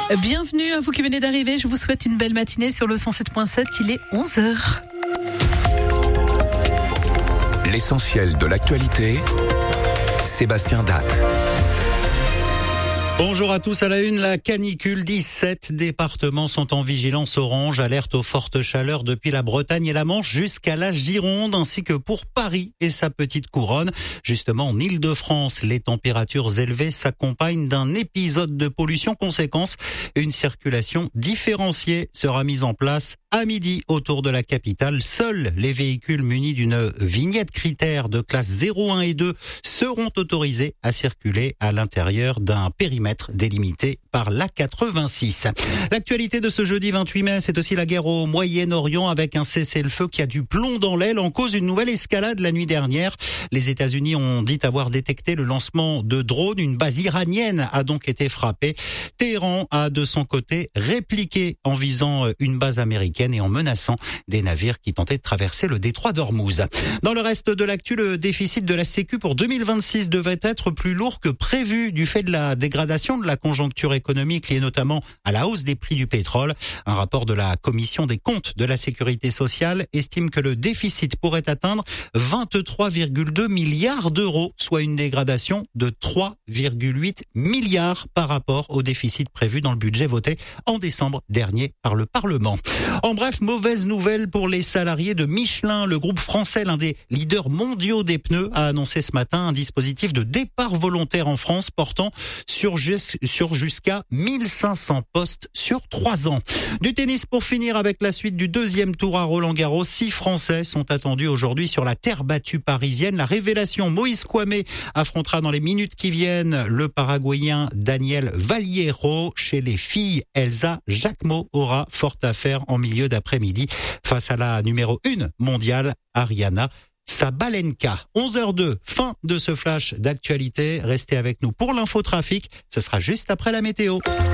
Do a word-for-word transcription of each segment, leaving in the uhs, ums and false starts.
Bienvenue à vous qui venez d'arriver. Je vous souhaite une belle matinée sur le cent sept point sept. Il est onze heures. L'essentiel de l'actualité, Sébastien Datte. Bonjour à tous, à la une, la canicule. dix-sept départements sont en vigilance orange, alerte aux fortes chaleurs depuis la Bretagne et la Manche jusqu'à la Gironde, ainsi que pour Paris et sa petite couronne. Justement, en Île-de-France, les températures élevées s'accompagnent d'un épisode de pollution. Conséquence, une circulation différenciée sera mise en place à midi autour de la capitale. Seuls les véhicules munis d'une vignette critère de classe zéro, un et deux seront autorisés à circuler à l'intérieur d'un périmètre délimité par l'A quatre-vingt-six. L'actualité de ce jeudi vingt-huit mai, c'est aussi la guerre au Moyen-Orient avec un cessez-le-feu qui a du plomb dans l'aile. En cause, une nouvelle escalade la nuit dernière. Les États-Unis ont dit avoir détecté le lancement de drones. Une base iranienne a donc été frappée. Téhéran a de son côté répliqué en visant une base américaine et en menaçant des navires qui tentaient de traverser le détroit d'Ormuz. Dans le reste de l'actu, le déficit de la Sécu pour deux mille vingt-six devait être plus lourd que prévu du fait de la dégradation de la conjoncture économique liée notamment à la hausse des prix du pétrole. Un rapport de la Commission des comptes de la Sécurité sociale estime que le déficit pourrait atteindre vingt-trois virgule deux milliards d'euros, soit une dégradation de trois virgule huit milliards par rapport au déficit prévu dans le budget voté en décembre dernier par le Parlement. En bref, mauvaise nouvelle pour les salariés de Michelin. Le groupe français, l'un des leaders mondiaux des pneus, a annoncé ce matin un dispositif de départ volontaire en France portant sur sur jusqu'à mille cinq cents postes sur trois ans. Du tennis pour finir avec la suite du deuxième tour à Roland-Garros. Six Français sont attendus aujourd'hui sur la terre battue parisienne. La révélation, Moïse Kouamé affrontera dans les minutes qui viennent le Paraguayen Daniel Vallejo. Chez les filles, Elsa Jacquemot aura fort à faire en milieu d'après-midi face à la numéro un mondiale, Ariana Sabalenka. onze heures deux, fin de ce flash d'actualité. Restez avec nous pour l'infotrafic. Ce sera juste après la météo.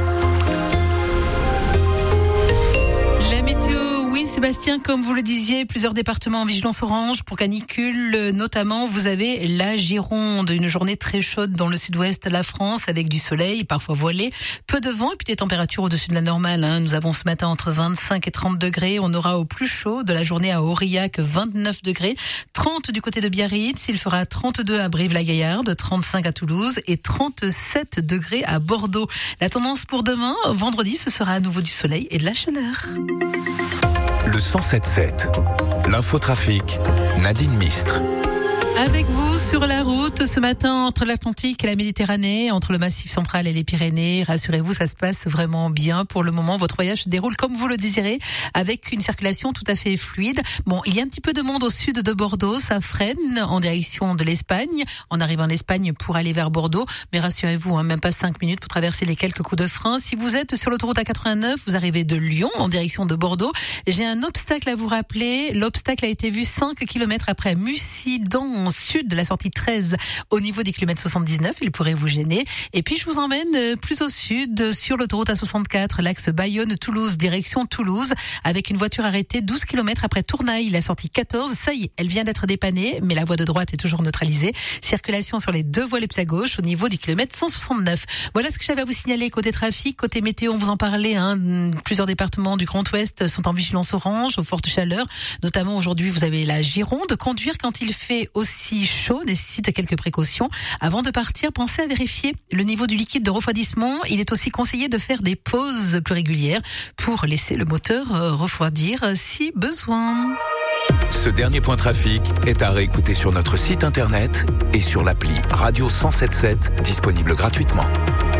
La météo, oui Sébastien, comme vous le disiez, plusieurs départements en vigilance orange pour canicule. Notamment, vous avez la Gironde, une journée très chaude dans le sud-ouest de la France avec du soleil, parfois voilé, peu de vent et puis des températures au-dessus de la normale. Hein. Nous avons ce matin entre vingt-cinq et trente degrés. On aura au plus chaud de la journée à Aurillac, vingt-neuf degrés, trente du côté de Biarritz. Il fera trente-deux à Brive-la-Gaillarde, trente-cinq à Toulouse et trente-sept degrés à Bordeaux. La tendance pour demain, vendredi, ce sera à nouveau du soleil et de la chaleur. Le cent sept sept, l'infotrafic, Nadine Mistre. Avec vous sur la route ce matin entre l'Atlantique et la Méditerranée, entre le Massif central et les Pyrénées. Rassurez-vous, ça se passe vraiment bien pour le moment. Votre voyage se déroule comme vous le désirez, avec une circulation tout à fait fluide. Bon, il y a un petit peu de monde au sud de Bordeaux, ça freine en direction de l'Espagne, en arrivant en Espagne pour aller vers Bordeaux. Mais rassurez-vous, hein, même pas cinq minutes pour traverser les quelques coups de frein. Si vous êtes sur l'autoroute A quatre-vingt-neuf, vous arrivez de Lyon en direction de Bordeaux. J'ai un obstacle à vous rappeler. L'obstacle a été vu cinq kilomètres après Mussidan, sud de la sortie treize au niveau des kilomètres soixante-dix-neuf, il pourrait vous gêner. Et puis je vous emmène plus au sud sur l'autoroute A soixante-quatre, l'axe Bayonne-Toulouse, direction Toulouse, avec une voiture arrêtée douze kilomètres après Tournaille, la sortie quatorze. Ça y est, elle vient d'être dépannée, mais la voie de droite est toujours neutralisée. Circulation sur les deux voies les plus à gauche au niveau du kilomètre cent soixante-neuf. Voilà ce que j'avais à vous signaler côté trafic. Côté météo, on vous en parlait, hein, plusieurs départements du Grand Ouest sont en vigilance orange, aux fortes chaleurs. Notamment aujourd'hui, vous avez la Gironde. Conduire quand il fait aussi si chaud nécessite quelques précautions. Avant de partir, pensez à vérifier le niveau du liquide de refroidissement. Il est aussi conseillé de faire des pauses plus régulières pour laisser le moteur refroidir si besoin. Ce dernier point trafic est à réécouter sur notre site internet et sur l'appli Radio cent soixante-dix-sept, disponible gratuitement.